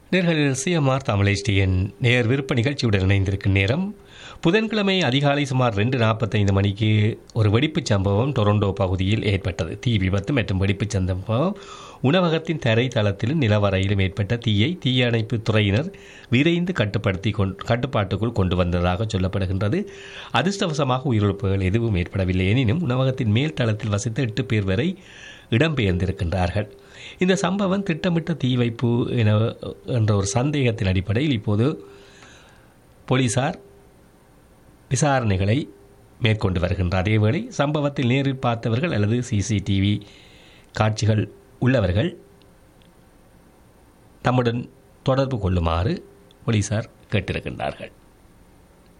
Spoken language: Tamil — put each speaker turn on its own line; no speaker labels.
நேர்களில் சிஎம்ஆர் தமிழ் நேர் விருப்ப நிகழ்ச்சியுடன் இணைந்திருக்கும் நேரம் புதன்கிழமை அதிகாலை சுமார் 2:45 மணிக்கு ஒரு வெடிப்புச் சம்பவம் டொரண்டோ பகுதியில் ஏற்பட்டது. தீ விபத்து மற்றும் வெடிப்புச் சம்பவம் உணவகத்தின் தரை தளத்திலும் நிலவரையிலும் ஏற்பட்ட தீயை தீயணைப்பு துறையினர் விரைந்து கட்டுப்பாட்டுக்குள் கொண்டு வந்ததாக சொல்லப்படுகின்றது. அதிர்ஷ்டவசமாக உயிரிழப்புகள் எதுவும் ஏற்படவில்லை. எனினும் உணவகத்தின் மேல் தளத்தில் வசித்த 8 பேர் வரை இடம்பெயர்ந்திருக்கின்றார்கள். இந்த சம்பவம் திட்டமிட்ட தீ வைப்பு என்ற ஒரு சந்தேகத்தின் அடிப்படையில் இப்போது போலீசார் விசாரணைகளை மேற்கொண்டு வருகின்றார். அதேவேளை சம்பவத்தில் நேரில் பார்த்தவர்கள் அல்லது சிசிடிவி காட்சிகள் உள்ளவர்கள் தம்முடன் தொடர்பு கொள்ளுமாறு போலீசார் கேட்டிருக்கின்றார்கள்.